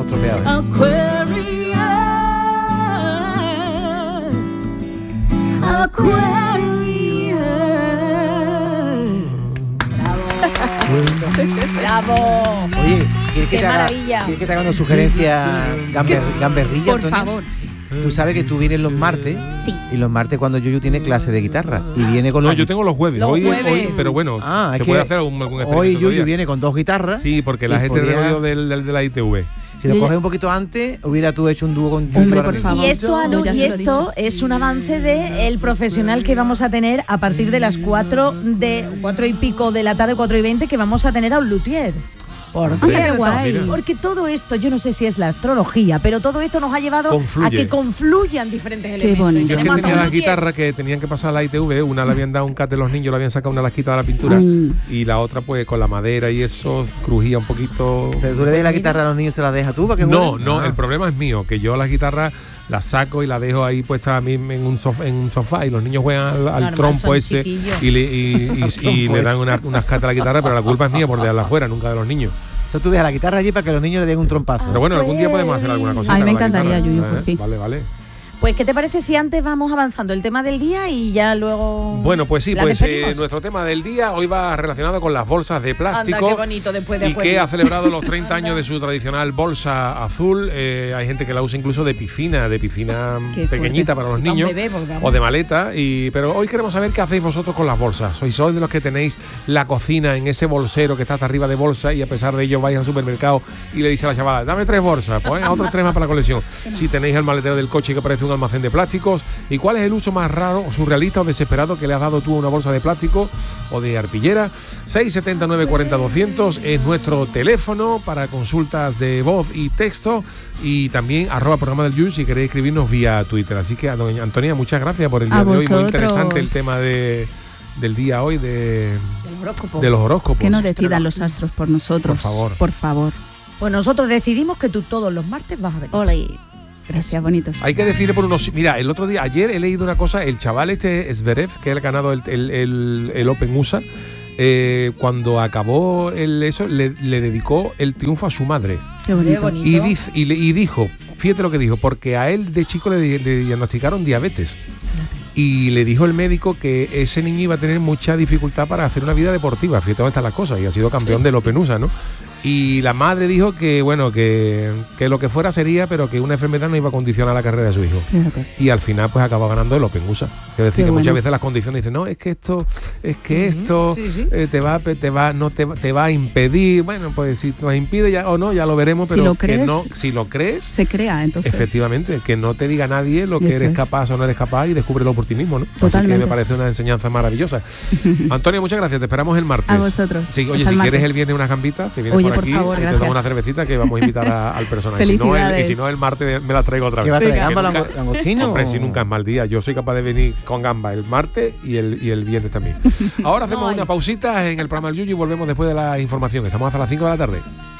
estropeado. ¡Bravo! Oye, ¿quieres ¡Qué maravilla! que te haga una sugerencia gamberrilla, Por Antonio? favor. Tú sabes que tú vienes los martes. Sí. Y los martes cuando Yuyu tiene clase de guitarra y viene con No, los... yo tengo los jueves. Los Hoy, jueves. pero bueno, es se que puede hacer algún experimento hoy otro Yuyu día. viene con 2 guitarras. Sí, porque la Sí, gente podría- de rollo de la ITV. Si lo coges un poquito antes, hubiera tú hecho un dúo con Yuyu. Hombre, ahora por mismo. favor. Y esto, Anu, Ya y se lo he esto dicho. es un avance del profesional que vamos a tener a partir de las 4 y pico de la tarde, 4:20, que vamos a tener a un luthier. Por qué cierto, guay. porque todo esto, yo no sé si es la astrología, pero todo esto nos ha llevado Confluye. a que confluyan diferentes elementos. bonito. Y Yo es que tenemos hasta tenía un las luthier. guitarras que tenían que pasar a la ITV, una le habían dado un cate a los niños, le habían sacado una lasquita de la pintura y la otra pues con la madera y eso crujía un poquito. Pero tú le des la guitarra a los niños, ¿se la dejas tú para que No, jueguen? no, Ah. el problema es mío, que yo las guitarras las saco y las dejo ahí puestas a mí en un sofá y los niños juegan al Normal, trompo son ese chiquillos. y Al trompo le dan ese. unas catas a la guitarra, pero la culpa es mía por dejarla afuera, nunca de los niños. Entonces tú dejas la guitarra allí para que los niños le den un trompazo. Pero bueno, algún día podemos hacer alguna cosita. A mí me con la encantaría, guitarra, Yuyu, por fin. Vale, vale. Pues, ¿qué te parece si antes vamos avanzando el tema del día y ya luego... Bueno, pues sí, la pues despedimos? nuestro tema del día hoy va relacionado con las bolsas de plástico. Anda, qué bonito, después de y que ha celebrado los 30 años de su tradicional bolsa azul. Hay gente que la usa incluso de piscina Qué pequeñita fuerte. para los Sí, para un niños bebé, porque vamos. o de maleta. Pero hoy queremos saber qué hacéis vosotros con las bolsas. ¿Sois de los que tenéis la cocina en ese bolsero que está hasta arriba de bolsa y a pesar de ello vais al supermercado y le dice a la chavala, dame 3 bolsas, pues otras 3 más para la colección? Si tenéis el maletero del coche que parece un almacén de plásticos. ¿Y cuál es el uso más raro, surrealista o desesperado que le has dado tú a una bolsa de plástico o de arpillera? 679 40 200 es nuestro teléfono para consultas de voz y texto, y también @programa del Yuyu si queréis escribirnos vía Twitter. Así que, doña Antonia, muchas gracias por el día A de hoy. Muy vosotros. interesante el tema del día hoy de Horóscopo. los horóscopos. Que no decidan los astros por nosotros. Por favor. Por favor. Pues nosotros decidimos que tú todos los martes vas a venir. Ole. Gracias, bonitos. Hay que decirle por unos... Mira, el otro día, ayer he leído una cosa, el chaval Zverev, que ha ganado el Open USA, cuando acabó eso, le dedicó el triunfo a su madre. Qué bonito. Qué bonito. Y dijo, fíjate lo que dijo, porque a él de chico le diagnosticaron diabetes. Y le dijo el médico que ese niño iba a tener mucha dificultad para hacer una vida deportiva. Fíjate dónde están las cosas. Y ha sido campeón del Open USA, ¿no? Y la madre dijo que, bueno, que lo que fuera sería, pero que una enfermedad no iba a condicionar la carrera de su hijo. Fíjate. Y al final pues acabó ganando el Open USA. Es decir, Qué que muchas bueno. veces las condiciones dicen, no, es que esto Sí, sí. te va a impedir. Bueno, pues si nos impide ya o no, ya lo veremos, Si pero lo que crees, no, si lo crees, Se crea, entonces. efectivamente, que no te diga nadie lo que Eso eres es. capaz o no eres capaz y descúbrelo por ti mismo, ¿no? Así que Totalmente. me parece una enseñanza maravillosa. Antonio, muchas gracias, te esperamos el martes. A vosotros. Sí, oye, Hasta si el quieres martes. el viernes unas gambitas, te vienes Oye, por por aquí favor, y te gracias. damos una cervecita que vamos a invitar al personaje. Si no, Felicidades. y si no, el martes me la traigo otra vez. ¿Qué va a traer? Que ¿Gamba nunca- langostino? Hombre, si nunca es mal día. Yo soy capaz de venir con gamba el martes y el viernes también. Ahora hacemos No hay. una pausita en el programa del Yuyu y volvemos después de la información. Estamos hasta las 5 de la tarde.